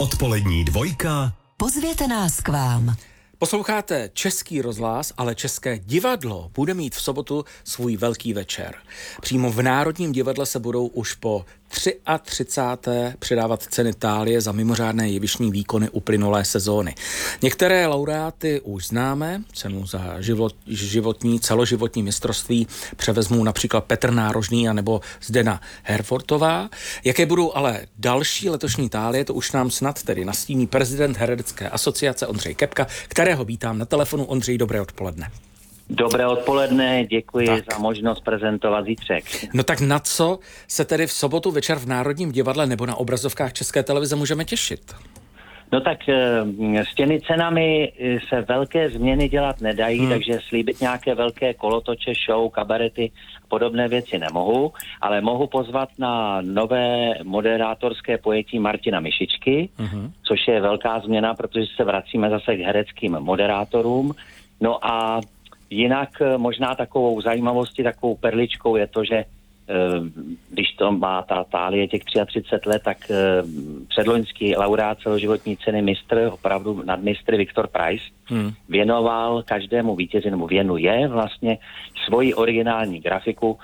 Odpolední dvojka. Pozvěte nás k vám. Posloucháte Český rozhlas, ale České divadlo bude mít v sobotu svůj velký večer. Přímo v Národním divadle se budou už po 33. předávat ceny Thálie za mimořádné jevištní výkony uplynulé sezóny. Některé laureáty už známe, cenu za celoživotní mistrovství převezmou například Petr Nárožný anebo Zdena Herfortová. Jaké budou ale další letošní Thálie, to už nám snad tedy nastíní prezident Herecké asociace Ondřej Kepka, kterého vítám na telefonu. Ondřej, dobré odpoledne. Dobré odpoledne, děkuji za možnost prezentovat zítřek. No tak na co se tedy v sobotu večer v Národním divadle nebo na obrazovkách České televize můžeme těšit? No tak s těmi cenami se velké změny dělat nedají, takže slíbit nějaké velké kolotoče, show, kabarety a podobné věci nemohu, ale mohu pozvat na nové moderátorské pojetí Martina Mišičky, což je velká změna, protože se vracíme zase k hereckým moderátorům. No a jinak možná takovou zajímavostí, takovou perličkou je to, že když to má ta Thálie těch 33 let, tak předloňský laureát celoživotní ceny mistr, opravdu nadmistr Viktor Price, věnoval každému vítězi, nebo věnuje vlastně svoji originální grafiku,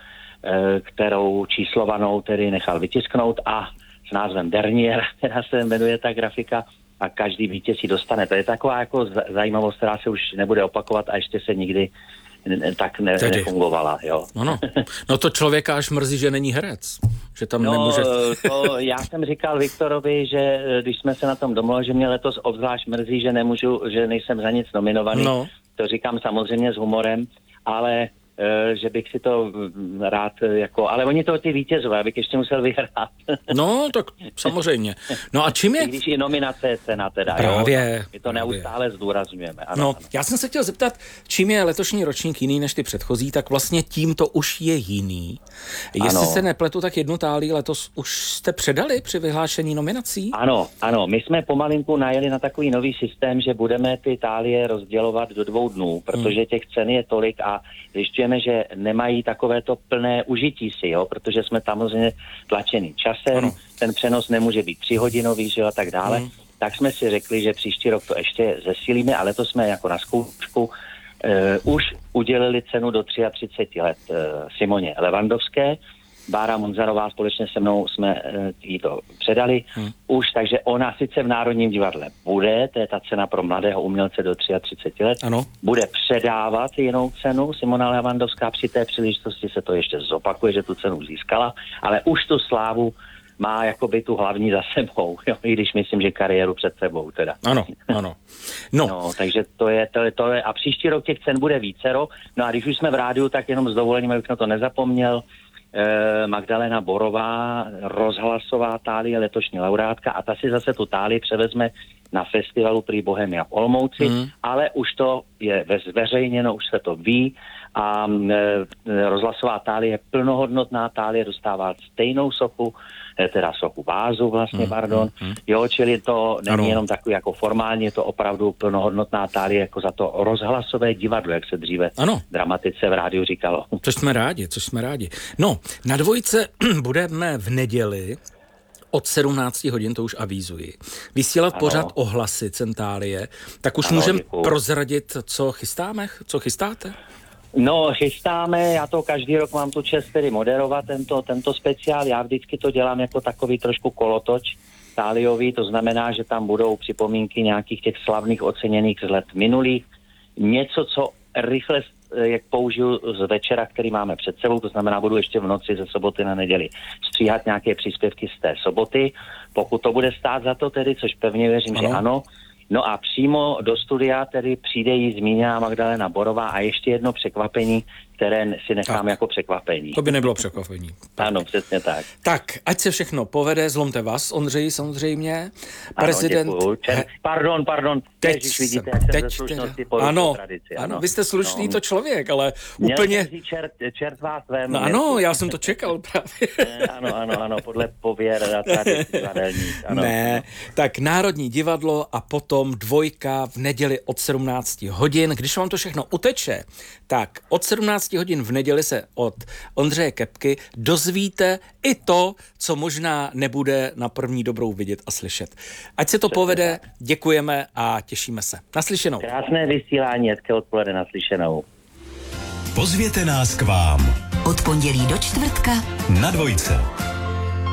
kterou číslovanou tedy nechal vytisknout a s názvem Dernier, která se jmenuje ta grafika, a každý vítěz ji dostane. To je taková jako zajímavost, která se už nebude opakovat a ještě se nikdy nefungovala, jo. No to člověka až mrzí, že není herec. Že tam nemůže... Já jsem říkal Viktorovi, že když jsme se na tom domluvili, že mě letos obzvlášť mrzí, že nejsem za nic nominovaný. No. To říkám samozřejmě s humorem, ale že bych si to rád ale oni to ty vítězové, abych ještě musel vyhrát. No, tak samozřejmě. No a čím je? Když je nominace je cena teda, právě, jo? My to neustále zdůrazňujeme. Ano. Já jsem se chtěl zeptat, čím je letošní ročník jiný než ty předchozí, tak vlastně tím to už je jiný. Jestli se nepletu, tak jednu Thálii letos už jste předali při vyhlášení nominací? Ano, my jsme pomalinku najeli na takový nový systém, že budeme ty Thálie rozdělovat do 2 dnů, protože těch cen je tolik a zjišťujeme, že nemají takovéto plné užití si, jo, protože jsme tam samozřejmě tlačený časem, ten přenos nemůže být 3hodinový, že jo, a tak dále. Tak jsme si řekli, že příští rok to ještě zesílíme, ale to jsme jako na zkoušku už udělili cenu do 33 let Simoně Levandovské. Bára Munzarová společně se mnou jsme jí to předali už, takže ona sice v Národním divadle bude, to je ta cena pro mladého umělce do 33 let, bude předávat jinou cenu. Simona Levandovská při té příležitosti se to ještě zopakuje, že tu cenu získala, ale už tu slávu má jakoby tu hlavní za sebou, jo, i když myslím, že kariéru před sebou teda. Ano. No, takže to je, a příští rok těch cen bude vícero, no a když už jsme v rádiu, tak jenom s dovolením, abych na to nezapomněl, Magdalena Borová, rozhlasová Thálie, letošní laureátka, a ta si zase tu Thálii převezme na festivalu Prý Bohemia v Olomouci, ale už to je zveřejněno, už se to ví a rozhlasová Thálie je plnohodnotná Thálie, dostává stejnou sochu, teda sochu vázu vlastně, jo, čili to není jenom takový jako formálně, je to opravdu plnohodnotná Thálie jako za to rozhlasové divadlo, jak se dříve dramatice v rádiu říkalo. Což jsme rádi. No, na dvojce budeme v neděli od 17 hodin, to už avízuji, vysílat pořad Ohlasy cen Thálie, tak už můžeme prozradit, co chystáme, co chystáte? No, chystáme, já to každý rok mám tu čest tedy moderovat, tento speciál, já vždycky to dělám jako takový trošku kolotoč Tháliový, to znamená, že tam budou připomínky nějakých těch slavných oceněných z let minulých, něco, co rychle jak použiju z večera, který máme před sebou, to znamená, budu ještě v noci ze soboty na neděli stříhat nějaké příspěvky z té soboty, pokud to bude stát za to tedy, což pevně věřím, že ano. No a přímo do studia tedy přijde jí zmíněná Magdalena Borová a ještě jedno překvapení, které si nechám jako překvapení. To by nebylo překvapení. Ano, přesně tak. Tak, ať se všechno povede, zlomte vás, Ondřej, samozřejmě. Prezident... Pardon. Ježiš, vidíte, jak jsem ze slušnosti porušil tradici. Ano, vy jste slušný to člověk, ale úplně... Čert vás vem. No ano, já jsem to čekal právě. Ano, podle pověr a tradici zadelník. Ne, tak Národní divadlo a potom dvojka v neděli od 17 hodin. Když vám to všechno uteče, tak od 17 14 hodin v neděli se od Ondřeje Kepky dozvíte i to, co možná nebude na první dobrou vidět a slyšet. Ať se to povede, děkujeme a těšíme se. Naslyšenou. Krásné vysílání, hezké odpoledne, naslyšenou. Pozvěte nás k vám. Od pondělí do čtvrtka Na Dvojce.